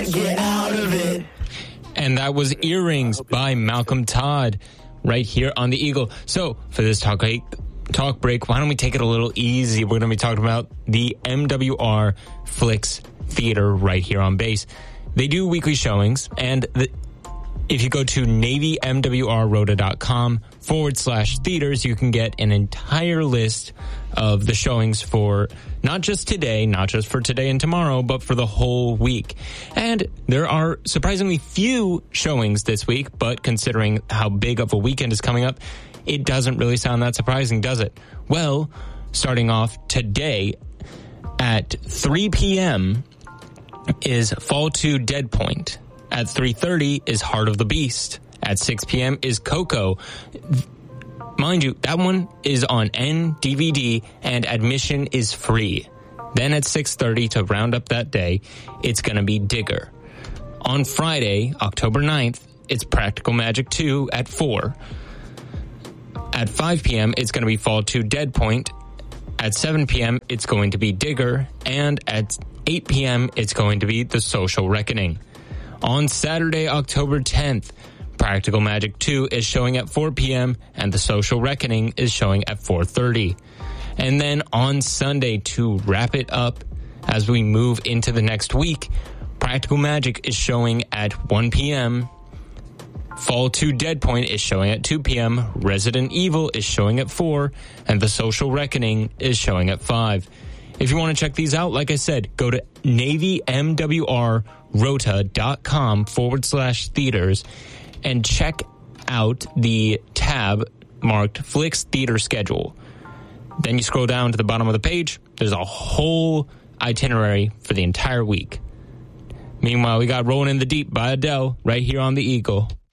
can't get out of it. And that was Earrings by Malcolm Todd right here on the Eagle. So for this talk break, why don't we take it a little easy? We're going to be talking about the MWR Flix Theater right here on base. They do weekly showings, and if you go to navymwrota.com/theaters, you can get an entire list of the showings for not just today, not just for today and tomorrow, but for the whole week. And there are surprisingly few showings this week, but considering how big of a weekend is coming up, it doesn't really sound that surprising, does it? Well, starting off today at 3 p.m. is Fall 2 Dead Point. At 3:30 is Heart of the Beast. At 6 p.m. is Coco. Mind you, that one is on DVD and admission is free. Then at 6:30 to round up that day, it's going to be Digger. On Friday, October 9th, it's Practical Magic 2 at 4. At 5 p.m., it's going to be Fall 2 Dead Point. At 7 p.m., it's going to be Digger. And at 8 p.m., it's going to be The Social Reckoning. On Saturday, October 10th, Practical Magic 2 is showing at 4 p.m. and The Social Reckoning is showing at 4:30. And then on Sunday, to wrap it up as we move into the next week, Practical Magic is showing at 1 p.m., Fall 2 Dead Point is showing at 2 p.m., Resident Evil is showing at 4, and The Social Reckoning is showing at 5. If you want to check these out, like I said, go to navymwrota.com/theaters and check out the tab marked Flix Theater Schedule. Then you scroll down to the bottom of the page. There's a whole itinerary for the entire week. Meanwhile, we got Rolling in the Deep by Adele right here on the Eagle.